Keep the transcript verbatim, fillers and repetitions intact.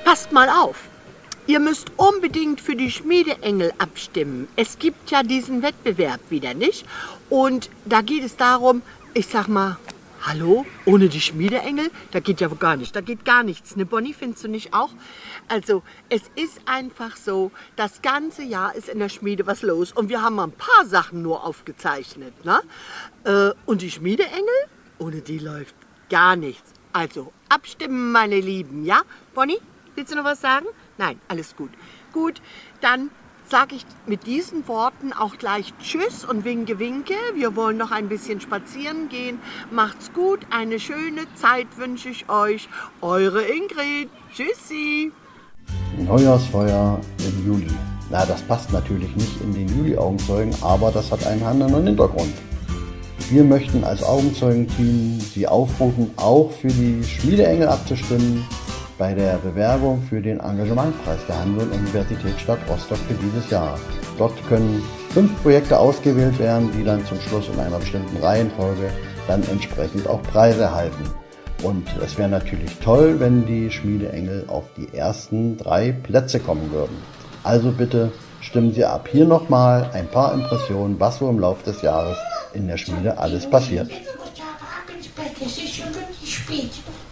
Passt mal auf. Ihr müsst unbedingt für die Schmiedeengel abstimmen. Es gibt ja diesen Wettbewerb wieder, nicht? Und da geht es darum, ich sag mal, hallo, ohne die Schmiedeengel, da geht ja wohl gar nicht, da geht gar nichts. Ne, Bonnie, findest du nicht auch? Also, es ist einfach so, das ganze Jahr ist in der Schmiede was los und wir haben mal ein paar Sachen nur aufgezeichnet, ne? Äh, und die Schmiedeengel, ohne die läuft gar nichts. Also, abstimmen, meine Lieben, ja? Bonnie, willst du noch was sagen? Nein, alles gut. Gut, dann sage ich mit diesen Worten auch gleich Tschüss und Winke, Winke. Wir wollen noch ein bisschen spazieren gehen. Macht's gut, eine schöne Zeit wünsche ich euch. Eure Ingrid. Tschüssi. Neujahrsfeuer im Juli. Na, das passt natürlich nicht in den Juli-Augenzeugen, aber das hat einen anderen Hintergrund. Wir möchten als Augenzeugenteam Sie aufrufen, auch für die Schmiedeengel abzustimmen bei der Bewerbung für den Engagementpreis der Handel-Universität Stadt Rostock für dieses Jahr. Dort können fünf Projekte ausgewählt werden, die dann zum Schluss in einer bestimmten Reihenfolge dann entsprechend auch Preise erhalten. Und es wäre natürlich toll, wenn die Schmiedeengel auf die ersten drei Plätze kommen würden. Also bitte stimmen Sie ab. Hier nochmal ein paar Impressionen, was so im Laufe des Jahres in der Schmiede alles passiert. Ich muss aber ab ins Bett, es ist schon wirklich spät.